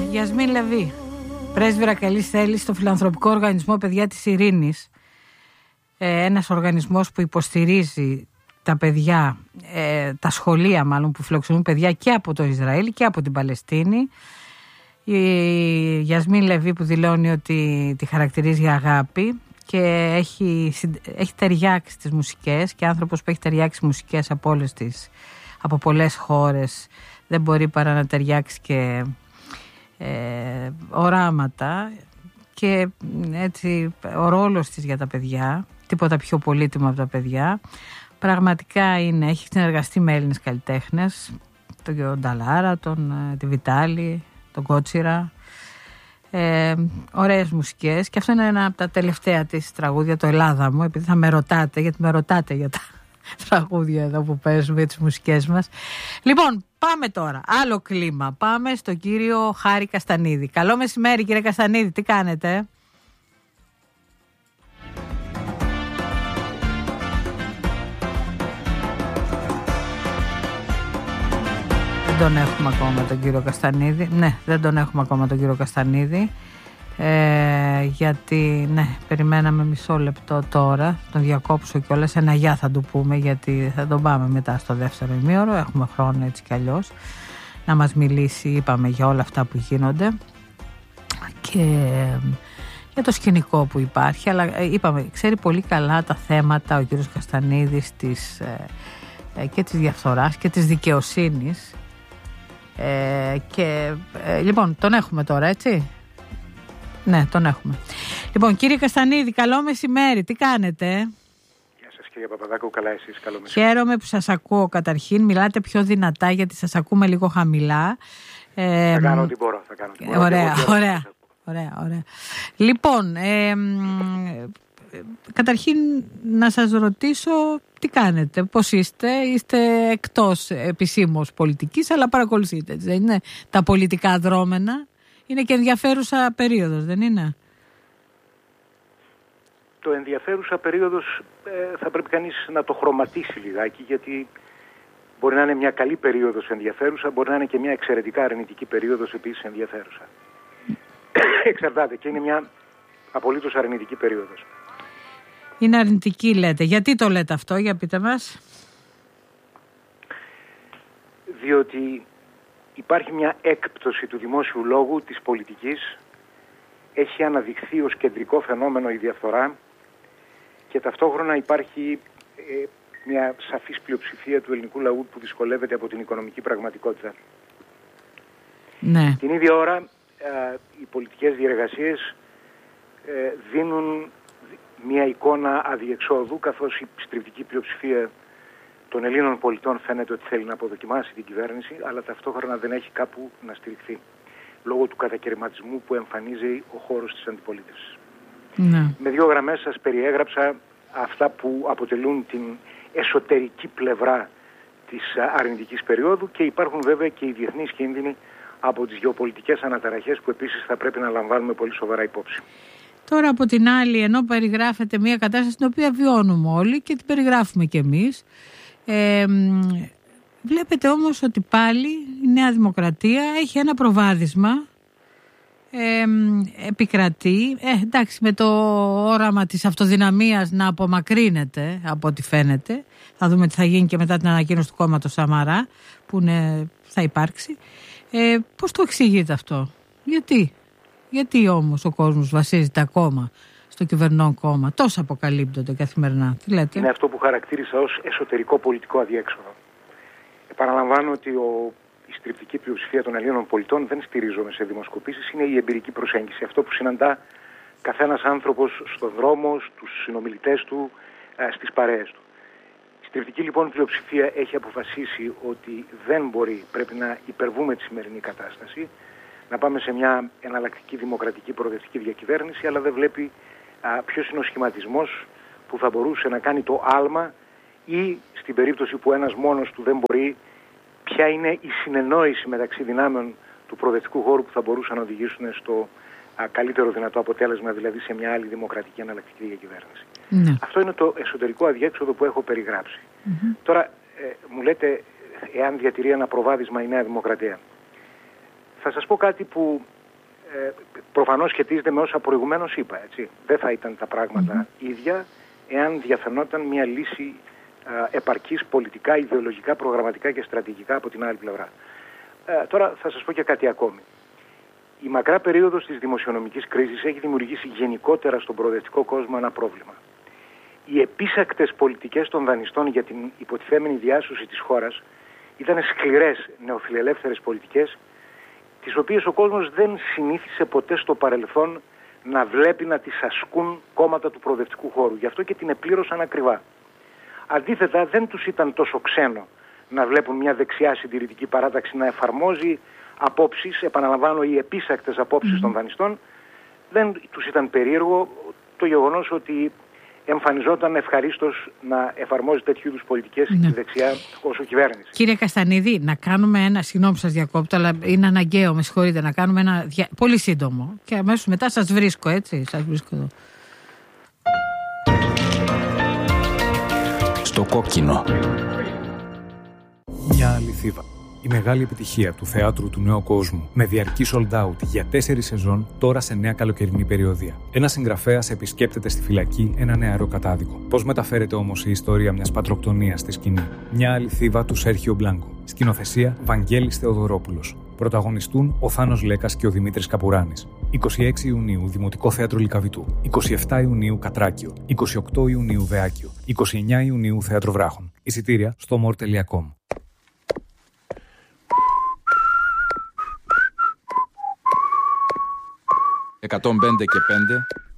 Γιασμίν Λεβί, πρέσβυρα καλής θέλησης στο φιλανθρωπικό οργανισμό Παιδιά της Ειρήνης. Ένας οργανισμός που υποστηρίζει τα παιδιά, τα σχολεία μάλλον που φιλοξενούν παιδιά και από το Ισραήλ και από την Παλαιστίνη. Η Γιασμίν Λεβί που δηλώνει ότι τη χαρακτηρίζει αγάπη και έχει ταιριάξει τις μουσικές, και άνθρωπος που έχει ταιριάξει μουσικές από πολλές χώρες δεν μπορεί παρά να ταιριάξει και οράματα, και έτσι ο ρόλος της για τα παιδιά, τίποτα πιο πολύτιμο από τα παιδιά. Πραγματικά έχει συνεργαστεί με Έλληνες καλλιτέχνες, τον Νταλάρα, τη Βιτάλη, τον Κότσιρα, ωραίες μουσικές, και αυτό είναι ένα από τα τελευταία της τραγούδια, το Ελλάδα μου, επειδή θα με ρωτάτε, γιατί με ρωτάτε για τα τραγούδια εδώ που παίζουμε, τις μουσικές μας. Λοιπόν, πάμε τώρα, άλλο κλίμα, πάμε στον κύριο Χάρη Καστανίδη. Καλό μεσημέρι κύριε Καστανίδη, τι κάνετε? Δεν τον έχουμε ακόμα τον κύριο Καστανίδη. Ναι, δεν τον έχουμε ακόμα τον κύριο Καστανίδη. Γιατί, περιμέναμε μισό λεπτό τώρα. Τον διακόψω κιόλας. Ένα γεια θα του πούμε, γιατί θα τον πάμε μετά στο δεύτερο ημίωρο. Έχουμε χρόνο έτσι κι αλλιώς να μας μιλήσει, είπαμε, για όλα αυτά που γίνονται και για το σκηνικό που υπάρχει. Αλλά είπαμε, ξέρει πολύ καλά τα θέματα ο κύριος Καστανίδης και της διαφθοράς και της δικαιοσύνης. Λοιπόν, τον έχουμε τώρα, έτσι? Ναι, τον έχουμε. Λοιπόν, κύριε Καστανίδη, καλό μεσημέρι, τι κάνετε? Γεια σας κύριε Παπαδάκου, καλά εσείς? Καλό μεσημέρι. Χαίρομαι που σας ακούω καταρχήν, μιλάτε πιο δυνατά γιατί σας ακούμε λίγο χαμηλά. Θα κάνω ό,τι μπορώ. Ωραία. Λοιπόν, καταρχήν να σας ρωτήσω τι κάνετε, πώς είστε εκτός επισήμως πολιτικής, αλλά παρακολουθείτε, δεν είναι τα πολιτικά δρόμενα, είναι και ενδιαφέρουσα περίοδος, δεν είναι? Το ενδιαφέρουσα περίοδος θα πρέπει κανείς να το χρωματίσει λιγάκι, γιατί μπορεί να είναι μια καλή περίοδος ενδιαφέρουσα, μπορεί να είναι και μια εξαιρετικά αρνητική περίοδος επίσης ενδιαφέρουσα. Εξαρτάται, και είναι μια απολύτως αρνητική περίοδος. Είναι αρνητική λέτε. Γιατί το λέτε αυτό, για πείτε μας? Διότι υπάρχει μια έκπτωση του δημόσιου λόγου, της πολιτικής. Έχει αναδειχθεί ως κεντρικό φαινόμενο η διαφθορά και ταυτόχρονα υπάρχει μια σαφής πλειοψηφία του ελληνικού λαού που δυσκολεύεται από την οικονομική πραγματικότητα. Ναι. Την ίδια ώρα οι πολιτικές διεργασίες δίνουν μια εικόνα αδιεξόδου, καθώς η στριπτική πλειοψηφία των Ελλήνων πολιτών φαίνεται ότι θέλει να αποδοκιμάσει την κυβέρνηση, αλλά ταυτόχρονα δεν έχει κάπου να στηριχθεί, λόγω του κατακαιρματισμού που εμφανίζει ο χώρος της αντιπολίτευσης. Ναι. Με 2 γραμμές σας περιέγραψα αυτά που αποτελούν την εσωτερική πλευρά της αρνητικής περίοδου, και υπάρχουν βέβαια και οι διεθνείς κίνδυνοι από τις γεωπολιτικές αναταραχές που επίσης θα πρέπει να λαμβάνουμε πολύ σοβαρά υπόψη. Τώρα από την άλλη, ενώ περιγράφεται μια κατάσταση την οποία βιώνουμε όλοι και την περιγράφουμε κι εμείς, βλέπετε όμως ότι πάλι η Νέα Δημοκρατία έχει ένα προβάδισμα, επικρατεί, εντάξει, με το όραμα της αυτοδυναμίας να απομακρύνεται από ό,τι φαίνεται. Θα δούμε τι θα γίνει και μετά την ανακοίνωση του κόμματος Σαμαρά που θα υπάρξει. Πώς το εξηγείτε αυτό? Γιατί όμως ο κόσμος βασίζεται ακόμα στο κυβερνών κόμμα? Τόσο αποκαλύπτονται καθημερινά. Τι λέτε? Είναι αυτό που χαρακτήρισα ως εσωτερικό πολιτικό αδιέξοδο. Επαναλαμβάνω ότι η στριπτική πλειοψηφία των Ελλήνων πολιτών δεν στηρίζομαι σε δημοσκοπήσεις, είναι η εμπειρική προσέγγιση. Αυτό που συναντά καθένας άνθρωπος στον δρόμο, στους συνομιλητές του, στις παρέες του. Η στριπτική λοιπόν πλειοψηφία έχει αποφασίσει ότι δεν μπορεί, πρέπει να υπερβούμε τη σημερινή κατάσταση, να πάμε σε μια εναλλακτική δημοκρατική προοδευτική διακυβέρνηση, αλλά δεν βλέπει ποιος είναι ο σχηματισμός που θα μπορούσε να κάνει το άλμα, ή στην περίπτωση που ένας μόνος του δεν μπορεί, ποια είναι η συνεννόηση μεταξύ δυνάμεων του προοδευτικού χώρου που θα μπορούσαν να οδηγήσουν στο καλύτερο δυνατό αποτέλεσμα, δηλαδή σε μια άλλη δημοκρατική εναλλακτική διακυβέρνηση. Ναι. Αυτό είναι το εσωτερικό αδιέξοδο που έχω περιγράψει. Τώρα μου λέτε εάν διατηρεί ένα προβάδισμα η Νέα Δημοκρατία. Θα σας πω κάτι που προφανώς σχετίζεται με όσα προηγουμένως είπα. Έτσι. Δεν θα ήταν τα πράγματα ίδια εάν διαφαινόταν μια λύση επαρκής πολιτικά, ιδεολογικά, προγραμματικά και στρατηγικά από την άλλη πλευρά. Τώρα θα σας πω και κάτι ακόμη. Η μακρά περίοδος της δημοσιονομικής κρίσης έχει δημιουργήσει γενικότερα στον προοδευτικό κόσμο ένα πρόβλημα. Οι επίσακτες πολιτικές των δανειστών για την υποτιθέμενη διάσωση της χώρας ήταν σκληρές νεοφιλελεύθερες πολιτικές, τις οποίες ο κόσμος δεν συνήθισε ποτέ στο παρελθόν να βλέπει να τις ασκούν κόμματα του προοδευτικού χώρου. Γι' αυτό και την επλήρωσαν ακριβά. Αντίθετα, δεν τους ήταν τόσο ξένο να βλέπουν μια δεξιά συντηρητική παράταξη να εφαρμόζει απόψεις, επαναλαμβάνω, οι επίσακτες απόψεις των δανειστών. Δεν τους ήταν περίεργο το γεγονός ότι εμφανιζόταν ευχαρίστως να εφαρμόζει τέτοιου είδους πολιτικές η δεξιά όσο κυβέρνηση. Κύριε Καστανίδη, να κάνουμε ένα, συγγνώμη σας διακόπτω, αλλά είναι αναγκαίο, με συγχωρείτε, να κάνουμε ένα πολύ σύντομο και αμέσως μετά σας βρίσκω, έτσι, σας βρίσκω εδώ. Στο κόκκινο. Μια άλλη Θήβα. Η μεγάλη επιτυχία του θεάτρου του νέου κόσμου, με διαρκή sold out για 4 σεζόν, τώρα σε νέα καλοκαιρινή περιοδία. Ένας συγγραφέας επισκέπτεται στη φυλακή ένα νεαρό κατάδικο. Πώς μεταφέρεται όμως η ιστορία μιας πατροκτονίας στη σκηνή? Μια άλλη Θήβα του Σέρχιο Μπλάνκο. Σκηνοθεσία Βαγγέλης Θεοδωρόπουλος. Πρωταγωνιστούν ο Θάνος Λέκας και ο Δημήτρης Καπουράνης. 26 Ιουνίου Δημοτικό Θέατρο Λυκαβητού. 27 Ιουνίου Κατράκιο. 28 Ιουνίου Βεάκιο. 29 Ιουνίου Θέατρο Βράχων. Εισιτήρια στο more.com. 105 και 5